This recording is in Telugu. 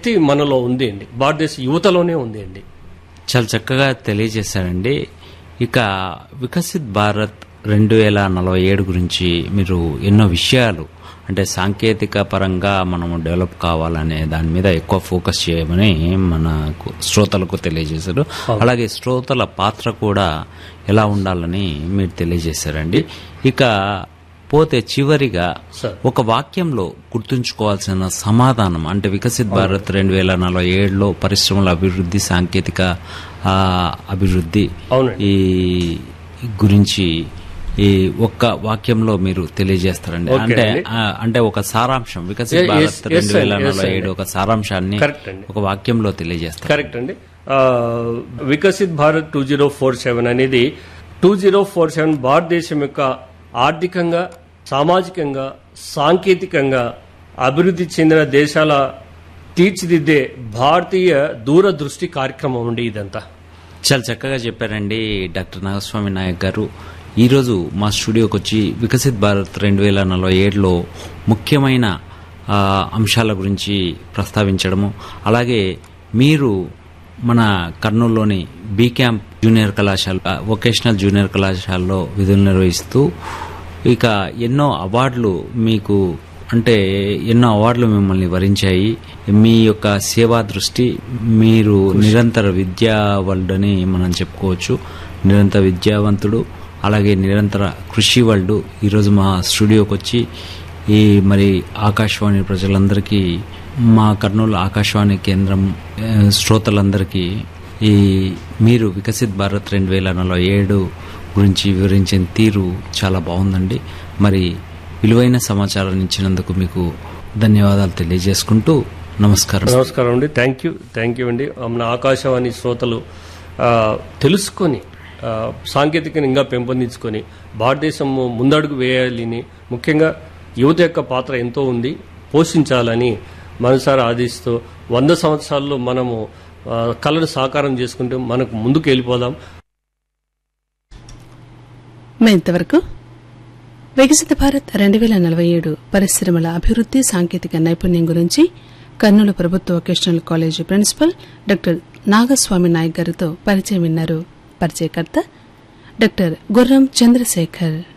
శక్తి మనలో ఉంది అండి, భారతదేశ యువతలోనే ఉంది అండి. చాలా చక్కగా తెలియజేశారండి. ఇక వికసిత్ భారత్ 2047 గురించి మీరు ఎన్నో విషయాలు అంటే సాంకేతిక పరంగా మనము డెవలప్ కావాలనే దాని మీద ఎక్కువ ఫోకస్ చేయమని మనకు శ్రోతలకు తెలియజేశారు. అలాగే శ్రోతల పాత్ర కూడా ఎలా ఉండాలని మీరు తెలియజేశారండి. ఇక పోతే చివరిగా ఒక వాక్యంలో గుర్తుంచుకోవాల్సిన సమాధానం అంటే వికసిత్ భారత్ 2047లో పరిశ్రమల అభివృద్ధి, సాంకేతిక అభివృద్ధి ఈ గురించి ఈ ఒక్క వాక్యంలో మీరు తెలియజేస్తారండి. అంటే ఒక సారాంశం వికసిత్ భారత్ 2047 ఒక సారాంశాన్ని ఒక వాక్యంలో తెలియజేస్తారు. కరెక్ట్ అండి. వికసిత్ భారత్ 2047 అనేది 2047 భారతదేశం యొక్క ఆర్థికంగా, సామాజికంగా, సాంకేతికంగా అభివృద్ధి చెందిన దేశాల తీర్చిదిద్దే భారతీయ దూరదృష్టి కార్యక్రమం అండి ఇదంతా. చాలా చక్కగా చెప్పారండి డాక్టర్ నాగస్వామి నాయక్ గారు. ఈరోజు మా స్టూడియోకి వచ్చి వికసిత్ భారత్ 2047లో ముఖ్యమైన అంశాల గురించి ప్రస్తావించడము, అలాగే మీరు మన కర్నూలులోని బీ క్యాంప్ జూనియర్ కళాశాల, వొకేషనల్ జూనియర్ కళాశాలలో విధులు నిర్వహిస్తూ ఇక ఎన్నో అవార్డులు మీకు అంటే ఎన్నో అవార్డులు మిమ్మల్ని వరించాయి. మీ యొక్క సేవా దృష్టి, మీరు నిరంతర విద్యావలుడని మనం చెప్పుకోవచ్చు. నిరంతర విద్యావంతుడు, అలాగే నిరంతర కృషి వాళ్ళు ఈరోజు మా స్టూడియోకి వచ్చి ఈ మరి ఆకాశవాణి ప్రజలందరికీ, మా కర్నూలు ఆకాశవాణి కేంద్రం శ్రోతలందరికీ ఈ మీరు వికసిత్ భారత్ 2047 గురించి వివరించిన తీరు చాలా బాగుందండి. మరి విలువైన సమాచారాన్ని ఇచ్చినందుకు మీకు ధన్యవాదాలు తెలియజేసుకుంటూ నమస్కారం. నమస్కారం అండి. థ్యాంక్ యూ అండి. మన ఆకాశవాణి శ్రోతలు తెలుసుకొని సాంకేతికను ఇంకా పెంపొందించుకొని భారతదేశం ముందడుగు వేయాలని, ముఖ్యంగా యువత యొక్క పాత్ర ఎంతో ఉంది, పోషించాలని మనసారా ఆదేశిస్తూ 100 సంవత్సరాల్లో మనము కళను సాకారం చేసుకుంటూ మనకు ముందుకు వెళ్ళిపోదాం. ఇంతవరకు వికసిత భారత్ 2047 పరిశ్రమల అభివృద్ది, సాంకేతిక నైపుణ్యం గురించి కర్నూలు ప్రభుత్వ vocational college principal doctor Nagaswamy Naik గారితో పరిచయం విన్నారు. పరిచయకర్త డాక్టర్ గుర్రం చంద్రశేఖర్.